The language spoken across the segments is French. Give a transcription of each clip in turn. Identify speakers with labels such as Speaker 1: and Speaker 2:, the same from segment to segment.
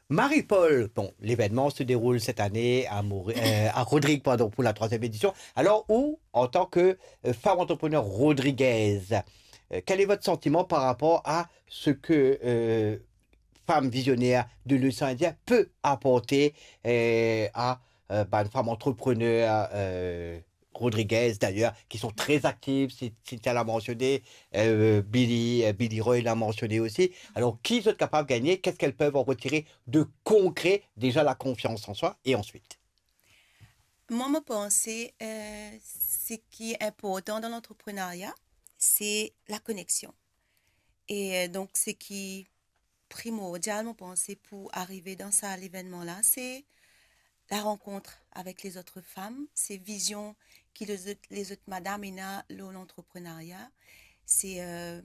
Speaker 1: Marie-Paul, bon, l'événement se déroule cette année à Rodrigue, pardon, pour la troisième édition. Alors, où, en tant que femme entrepreneur rodriguaise, quel est votre sentiment par rapport à ce que femme visionnaire de l'océan Indien peut apporter à une femme entrepreneur rodriguaise d'ailleurs, qui sont très actives, Cynthia l'a mentionné, Billy Roy l'a mentionné aussi. Alors, qui sont capables de gagner? Qu'est-ce qu'elles peuvent en retirer de concret? Déjà, la confiance en soi et ensuite.
Speaker 2: Moi, ma pensée, ce qui est important dans l'entrepreneuriat, c'est la connexion. Et donc, ce qui primordial, mon pensée, pour arriver dans ça, à l'événement-là, c'est la rencontre avec les autres femmes, ces visions que les autres madames et l'entrepreneuriat, c'est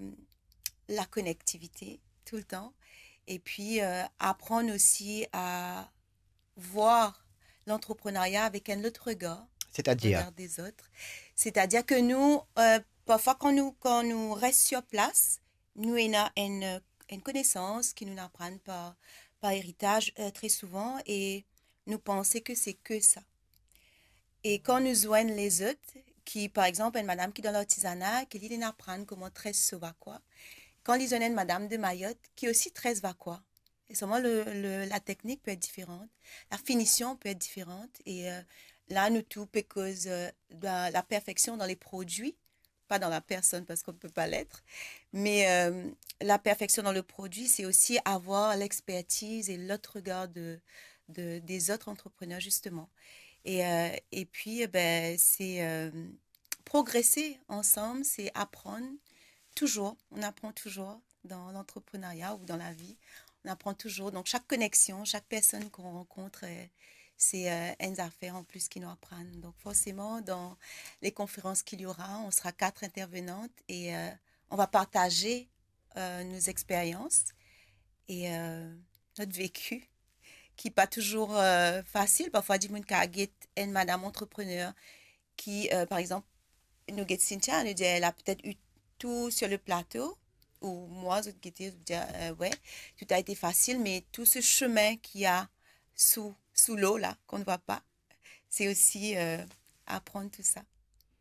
Speaker 2: la connectivité tout le temps. Et puis, apprendre aussi à voir l'entrepreneuriat avec un autre
Speaker 1: C'est-à-dire,
Speaker 2: regard des autres. C'est-à-dire que nous, parfois quand nous restons sur place, nous avons une connaissance qui nous apprend par héritage très souvent et nous pensons que c'est que ça. Et quand nous joignons les autres, qui, par exemple, une madame qui est dans l'artisanat, qui lui apprend comment tresser va quoi. Quand ils ont une madame de Mayotte qui aussi tresse va quoi. Et seulement la technique peut être différente, la finition peut être différente. Et là, nous tout, parce la perfection dans les produits, pas dans la personne parce qu'on ne peut pas l'être, mais la perfection dans le produit, c'est aussi avoir l'expertise et l'autre regard des autres entrepreneurs, justement. Et puis, ben, c'est progresser ensemble, c'est apprendre toujours. On apprend toujours dans l'entrepreneuriat ou dans la vie. On apprend toujours. Donc, chaque connexion, chaque personne qu'on rencontre, c'est une affaire en plus qui nous apprennent. Donc, forcément, dans les conférences qu'il y aura, on sera 4 intervenantes et on va partager nos expériences et notre vécu qui n'est pas toujours facile. Parfois, du monde qui a une madame entrepreneur qui, par exemple, nous get Cynthia, nous dit, elle a peut-être eu tout sur le plateau, ou moi, je dis, ouais, tout a été facile, mais tout ce chemin qu'il y a sous l'eau, là, qu'on ne voit pas, c'est aussi apprendre tout ça.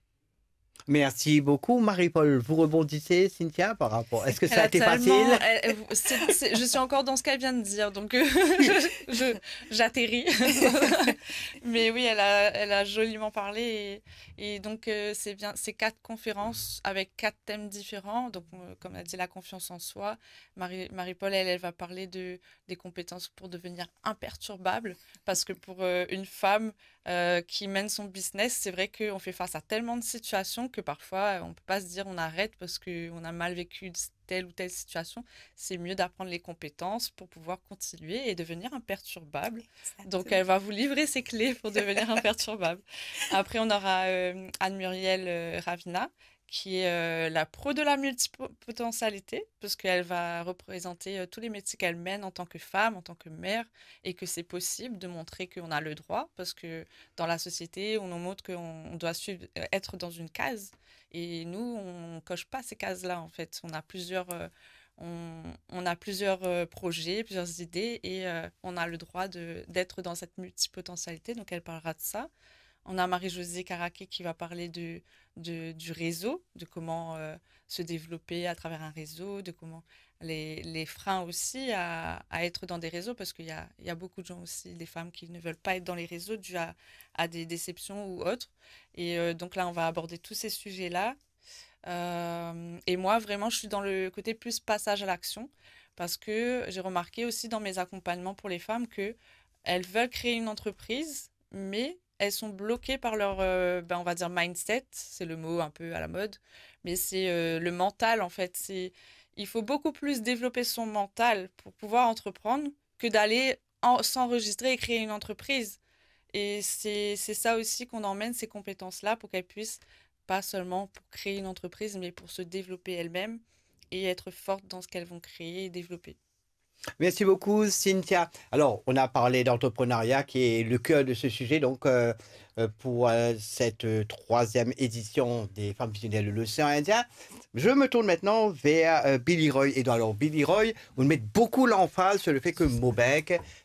Speaker 1: merci beaucoup, Marie-Paul. Vous rebondissez, Cynthia, par rapport. Est-ce que
Speaker 3: Elle
Speaker 1: ça a
Speaker 3: a
Speaker 1: été facile?
Speaker 3: tellement. Je suis encore dans ce qu'elle vient de dire, donc j'atterris. Mais oui, elle a joliment parlé. Et donc, c'est bien. C'est 4 conférences avec 4 thèmes différents. Donc, comme elle dit, la confiance en soi. Marie-Paul, elle va parler des compétences pour devenir imperturbable. Parce que pour une femme qui mène son business, c'est vrai qu'on fait face à tellement de situations que parfois, on ne peut pas se dire on arrête parce qu'on a mal vécu telle ou telle situation. C'est mieux d'apprendre les compétences pour pouvoir continuer et devenir imperturbable. Donc, elle
Speaker 2: Exactement.
Speaker 3: va vous livrer ses clés pour devenir imperturbable. Après, on aura Anne-Muriel Ravina, qui est la pro de la multipotentialité, parce qu'elle va représenter tous les métiers qu'elle mène en tant que femme, en tant que mère, et que c'est possible de montrer qu'on a le droit, parce que dans la société, on nous montre qu'on doit suivre, être dans une case, et nous, on coche pas ces cases-là, en fait. On a plusieurs projets, plusieurs idées, et on a le droit d'être dans cette multipotentialité, donc elle parlera de ça. On a Marie-Josée Caraquet qui va parler du réseau, de comment se développer à travers un réseau, de comment les freins aussi à être dans des réseaux, parce il y a beaucoup de gens aussi, des femmes qui ne veulent pas être dans les réseaux dû à des déceptions ou autres. Et donc là, on va aborder tous ces sujets-là. Et moi, vraiment, je suis dans le côté plus passage à l'action, parce que j'ai remarqué aussi dans mes accompagnements pour les femmes que elles veulent créer une entreprise, mais elles sont bloquées par leur, on va dire mindset, c'est le mot un peu à la mode, mais c'est le mental en fait. Il faut beaucoup plus développer son mental pour pouvoir entreprendre que d'aller s'enregistrer et créer une entreprise. Et c'est ça aussi qu'on emmène ces compétences-là pour qu'elles puissent, pas seulement pour créer une entreprise, mais pour se développer elles-mêmes et être fortes dans ce qu'elles vont créer et développer.
Speaker 1: Merci beaucoup, Cynthia. Alors, on a parlé d'entrepreneuriat qui est le cœur de ce sujet. Donc, pour cette troisième édition des Femmes visionnaires de l'océan Indien, je me tourne maintenant vers Billy Roy. Et donc, alors, Billy Roy, vous mettez beaucoup l'emphase sur le fait que Mobec